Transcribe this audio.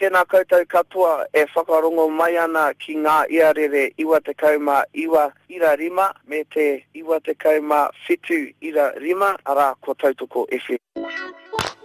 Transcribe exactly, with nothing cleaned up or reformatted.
tēnā koutou katoa e whakarongo mai ana ki ngā iarere iwa te kauma iwa ira rima me te iwa te kauma whitu ira rima, ara ko Tautoko F M.